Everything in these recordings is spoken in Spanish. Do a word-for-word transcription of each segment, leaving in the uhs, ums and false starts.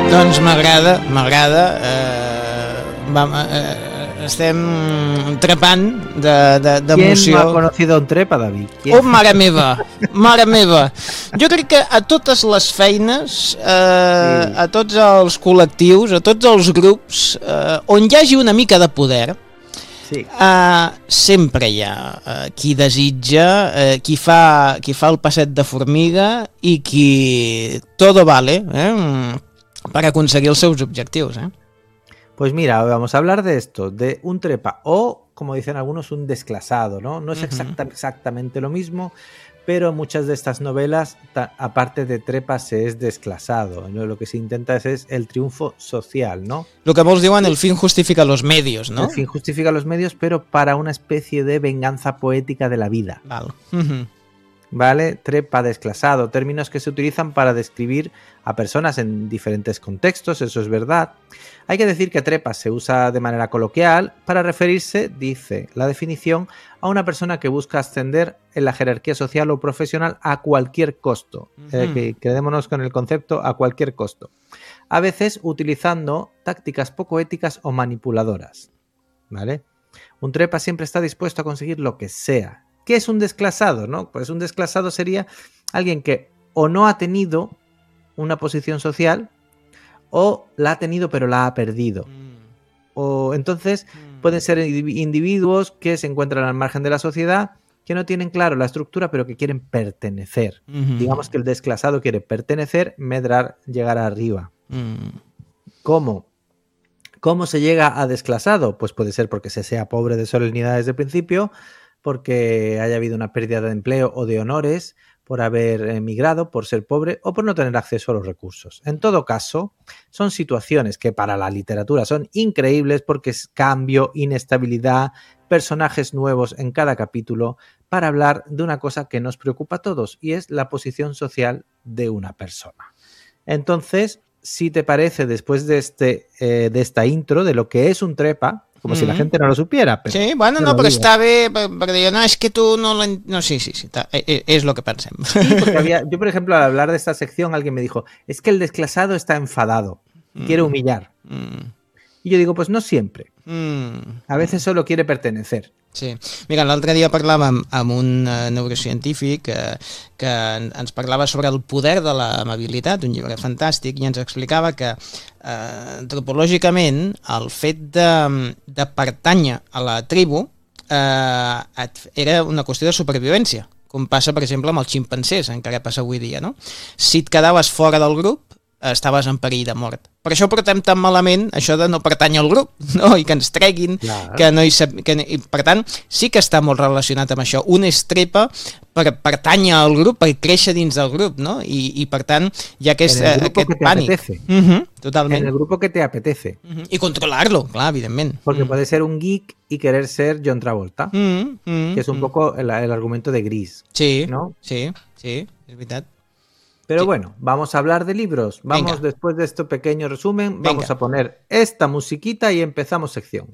Doncs m'agrada, m'agrada. Eh, vam, eh, estem trepant d'emoció. ¿Quién no ha conocido un trepa, David? ¿Quién? Oh, mare meva, mare meva. Jo crec que a totes les feines, eh, sí. a tots els col·lectius, a tots els grups, eh, on hi hagi una mica de poder, sí. eh, sempre hi ha eh, qui desitja, eh, qui, fa, qui fa el passet de formiga i qui todo vale, eh, para conseguir els seus objectius, ¿eh? Pues mira, vamos a hablar de esto, de un trepa o, como dicen algunos, un desclasado, ¿no? No es exacta, exactamente lo mismo, pero muchas de estas novelas, aparte de trepa, se es desclasado, ¿no? Lo que se intenta es, es el triunfo social, ¿no? Lo que vos diuen, el fin justifica los medios, ¿no? El fin justifica los medios, pero para una especie de venganza poética de la vida. Vale. Uh-huh. ¿Vale? Trepa, desclasado, términos que se utilizan para describir a personas en diferentes contextos, eso es verdad. Hay que decir que trepa se usa de manera coloquial para referirse, dice la definición, a una persona que busca ascender en la jerarquía social o profesional a cualquier costo. Uh-huh. Eh, que, quedémonos con el concepto a cualquier costo. A veces utilizando tácticas poco éticas o manipuladoras. ¿Vale? Un trepa siempre está dispuesto a conseguir lo que sea. ¿Qué es un desclasado? ¿No? Pues un desclasado sería alguien que o no ha tenido una posición social o la ha tenido pero la ha perdido. Mm. O entonces mm. pueden ser individuos que se encuentran al margen de la sociedad, que no tienen claro la estructura pero que quieren pertenecer. Mm-hmm. Digamos que el desclasado quiere pertenecer, medrar, llegar arriba. Mm. ¿Cómo? ¿Cómo se llega a desclasado? Pues puede ser porque se sea pobre de solemnidad desde el principio, porque haya habido una pérdida de empleo o de honores por haber emigrado, por ser pobre o por no tener acceso a los recursos. En todo caso, son situaciones que para la literatura son increíbles porque es cambio, inestabilidad, personajes nuevos en cada capítulo para hablar de una cosa que nos preocupa a todos y es la posición social de una persona. Entonces, si te parece, después de, este, eh, de esta intro de lo que es un trepa, como mm-hmm. si la gente no lo supiera. Pero sí, bueno, no, però està bé, perquè jo, no, és que tu no lo... No, sí, sí, sí, es lo que pensem. Sí, porque había, yo, por ejemplo, al hablar de esta sección, alguien me dijo, es que el desclasado está enfadado, mm. quiere humillar. Mm. Y yo digo, pues no siempre. Mm. A veces solo quiere pertenecer. Sí. Mira, l'altre dia parlàvem amb un uh, neurocientífic que, que ens parlava sobre el poder de l'amabilitat, un llibre fantàstic, i ens explicava que uh, antropològicament el fet de, de pertànyer a la tribu uh, era una qüestió de supervivència, com passa, per exemple, amb els ximpancers, encara passa avui dia, no? Si et quedaves fora del grup, estaves en perill de mort. Per això portem tan malament això de no pertànyer al grup, no? I que ens treguin, clar. que no hi sap... que, i, per tant, sí que està molt relacionat amb això. Un és trepa per pertànyer al grup, per créixer dins del grup, no? I, i per tant, hi ha aquest, aquest pànic. Uh-huh, totalment. En el grupo que te apetece. Uh-huh. I controlar-lo, clar, evidentment. Porque uh-huh. puede ser un geek y querer ser John Travolta, uh-huh, uh-huh, que es un uh-huh. poco el, el argumento de Gris. Sí, ¿no? sí, sí, es veritat. Pero bueno, vamos a hablar de libros. Vamos, Venga. Después de este pequeño resumen, Venga. vamos a poner esta musiquita y empezamos sección.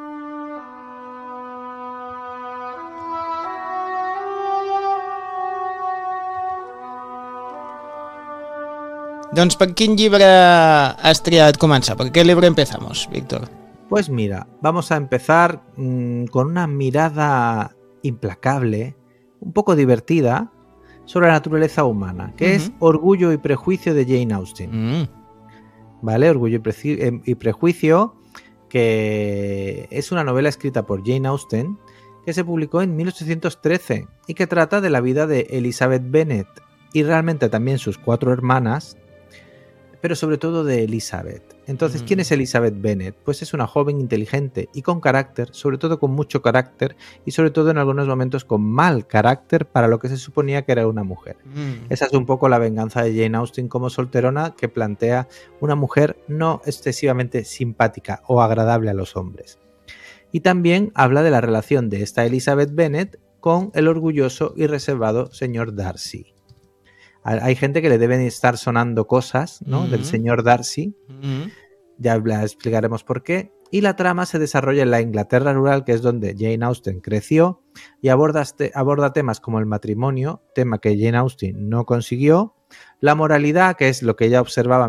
Doncs per quin llibre has triat començar? ¿Por qué libro empezamos, Víctor? Pues mira, vamos a empezar mmm, con una mirada implacable, un poco divertida, sobre la naturaleza humana, que uh-huh. es Orgullo y Prejuicio de Jane Austen. Uh-huh. ¿Vale? Orgullo y, Pre- y Prejuicio, que es una novela escrita por Jane Austen, que se publicó en mil ochocientos trece y que trata de la vida de Elizabeth Bennet y realmente también sus cuatro hermanas, pero sobre todo de Elizabeth. Entonces, ¿quién es Elizabeth Bennet? Pues es una joven inteligente y con carácter, sobre todo con mucho carácter y sobre todo en algunos momentos con mal carácter para lo que se suponía que era una mujer. Mm. Esa es un poco la venganza de Jane Austen como solterona, que plantea una mujer no excesivamente simpática o agradable a los hombres. Y también habla de la relación de esta Elizabeth Bennet con el orgulloso y reservado señor Darcy. Hay gente que le deben estar sonando cosas, ¿no? Mm-hmm. Del señor Darcy. Mm-hmm. Ya explicaremos por qué. Y la trama se desarrolla en la Inglaterra rural, que es donde Jane Austen creció, y aborda, este, aborda temas como el matrimonio, tema que Jane Austen no consiguió, la moralidad, que es lo que ella observaba